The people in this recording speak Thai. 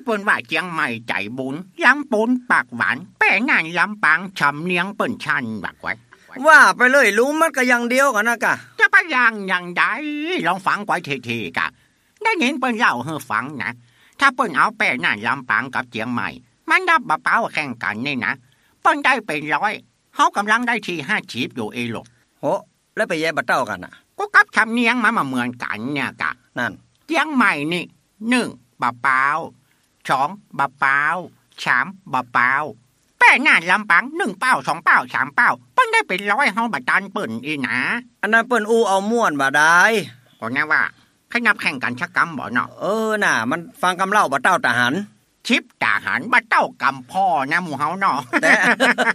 เปิ้นว่าเจียงใหม่ใจบุญลำปูนปากหวานแป้งานลำปางชำเนียงเปิ้นชันบักไว้ว่าไปเลยลุงมันก็อย่างเดียวกันนะกะจะไปอย่างใดลองฟังไว้ทีๆกะได้ยินเปิ้นเล่าให้ฟังนะถ้าเปิ้นเอาแป้งานลำปางกับเจียงใหม่มันดับมะพร้าวแข่งกันนี่นะเปิ้นได้เป็นร้อยเฮากำลังได้ที่50อยู่เอโลโหแล้วไปแย่บ่เต้ากันน่ะก็กับชำเนียงมาเหมือนกันเนี่ยกะนั่นเจียงใหม่นี่1บะเปา2บะเปา3บะเปาแป้งานลำปาง1เป้า2เป้า3เป้าเปิ้นได้เป็นร้อยเฮาบ่ตันเปิ้นอีนะอันนั้นเปิ้นอู้เอาม่วนบ่ได้ก็แน่ว่าขยับแข่งกันชักกำบ่เนาะน่ะมันฟังคำเล่าบ่เต้าทหารชิปทหารบ่เต้ากำพ่อนะหมู่เฮาเนาะ